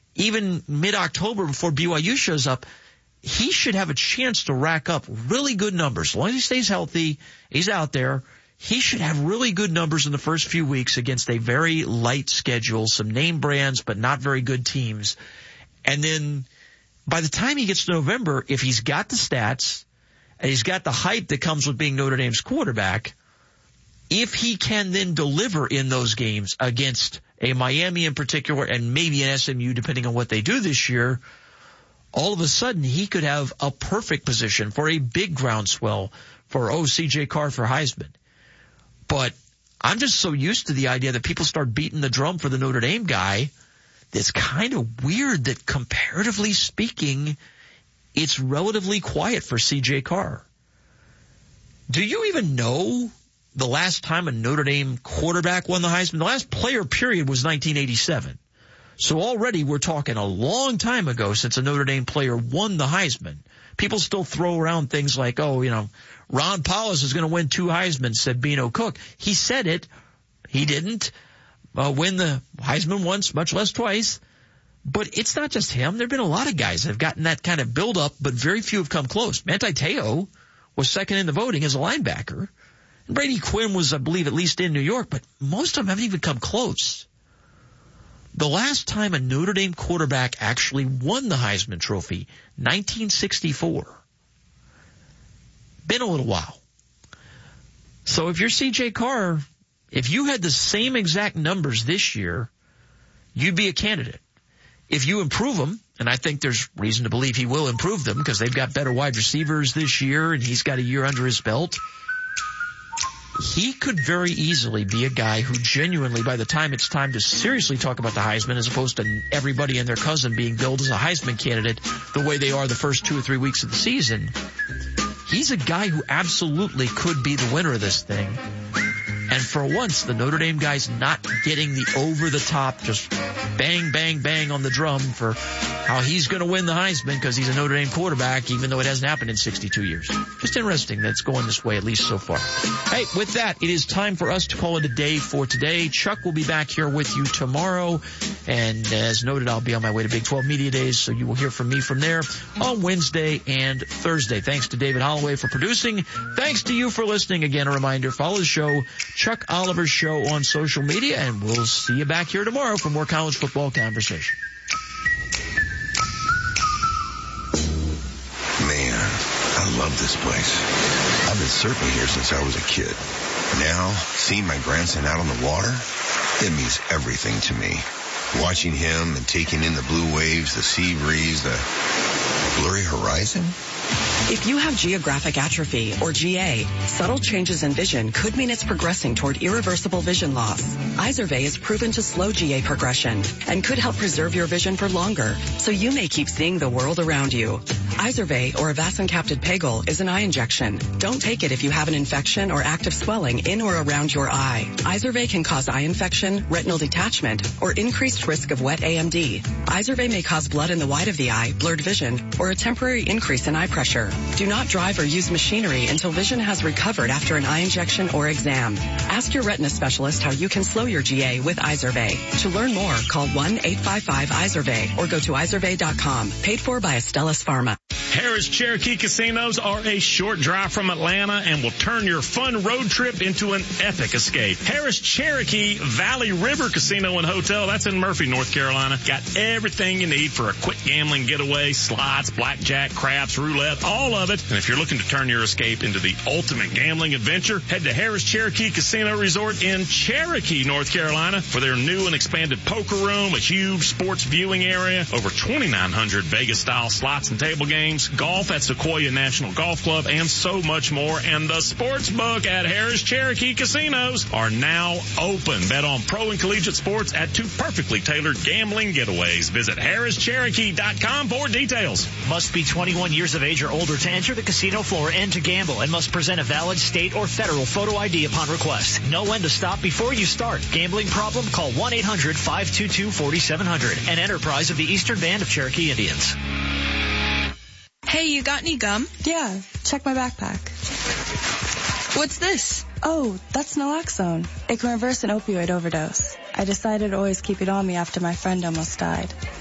even mid-October before BYU shows up, he should have a chance to rack up really good numbers. As long as he stays healthy, he's out there. He should have really good numbers in the first few weeks against a very light schedule, some name brands, but not very good teams. And then by the time he gets to November, if he's got the stats and he's got the hype that comes with being Notre Dame's quarterback, if he can then deliver in those games against a Miami in particular and maybe an SMU, depending on what they do this year, all of a sudden he could have a perfect position for a big groundswell for, C.J. Carr for Heisman. But I'm just so used to the idea that people start beating the drum for the Notre Dame guy. It's kind of weird that comparatively speaking, it's relatively quiet for C.J. Carr. Do you even know the last time a Notre Dame quarterback won the Heisman? The last player period was 1987. So already we're talking a long time ago since a Notre Dame player won the Heisman. People still throw around things like, Ron Powers is going to win 2 Heisman, said Beano Cook. He said it. He didn't win the Heisman once, much less twice. But it's not just him. There have been a lot of guys that have gotten that kind of build-up, but very few have come close. Manti Te'o was second in the voting as a linebacker. And Brady Quinn was, I believe, at least in New York, but most of them haven't even come close. The last time a Notre Dame quarterback actually won the Heisman Trophy, 1964. Been a little while. So if you're C.J. Carr, if you had the same exact numbers this year, you'd be a candidate. If you improve them, and I think there's reason to believe he will improve them because they've got better wide receivers this year and he's got a year under his belt, he could very easily be a guy who genuinely, by the time it's time to seriously talk about the Heisman, as opposed to everybody and their cousin being billed as a Heisman candidate the way they are the first 2 or 3 weeks of the season, he's a guy who absolutely could be the winner of this thing. And for once, the Notre Dame guy's not getting the over-the-top, just bang, bang, bang on the drum for how he's going to win the Heisman because he's a Notre Dame quarterback, even though it hasn't happened in 62 years. Just interesting that it's going this way, at least so far. Hey, with that, it is time for us to call it a day for today. Chuck will be back here with you tomorrow. And as noted, I'll be on my way to Big 12 Media Days, so you will hear from me from there on Wednesday and Thursday. Thanks to David Holloway for producing. Thanks to you for listening. Again, a reminder, follow the show, Chuck Oliver's show on social media, and we'll see you back here tomorrow for more college football conversation. Man, I love this place. I've been surfing here since I was a kid. Now, seeing my grandson out on the water, it means everything to me. Watching him and taking in the blue waves, the sea breeze, the blurry horizon. If you have geographic atrophy, or GA, subtle changes in vision could mean it's progressing toward irreversible vision loss. Izervay is proven to slow GA progression and could help preserve your vision for longer, so you may keep seeing the world around you. Izervay, or avacincaptad pegol, is an eye injection. Don't take it if you have an infection or active swelling in or around your eye. Izervay can cause eye infection, retinal detachment, or increased risk of wet AMD. Izervay may cause blood in the white of the eye, blurred vision, or a temporary increase in eye pressure. Do not drive or use machinery until vision has recovered after an eye injection or exam. Ask your retina specialist how you can slow your GA with Izervay. To learn more, call 1-855-IZERVAY or go to izervay.com. Paid for by Astellas Pharma. Harris Cherokee Casinos are a short drive from Atlanta and will turn your fun road trip into an epic escape. Harris Cherokee Valley River Casino and Hotel, that's in Murphy, North Carolina. Got everything you need for a quick gambling getaway, slots, blackjack, craps, roulette, all of it. And if you're looking to turn your escape into the ultimate gambling adventure, head to Harris Cherokee Casino Resort in Cherokee, North Carolina for their new and expanded poker room, a huge sports viewing area, over 2,900 Vegas-style slots and table games, golf at Sequoia National Golf Club, and so much more. And the sports book at Harris Cherokee Casinos are now open. Bet on pro and collegiate sports at 2 perfectly tailored gambling getaways. Visit harrischerokee.com for details. Must be 21 years of age or older to enter the casino floor and to gamble, and must present a valid state or federal photo ID upon request. Know when to stop before you start. Gambling problem? Call 1-800-522-4700. An enterprise of the Eastern Band of Cherokee Indians. Hey, you got any gum? Yeah, check my backpack. What's this? Oh, that's naloxone. It can reverse an opioid overdose. I decided to always keep it on me after my friend almost died.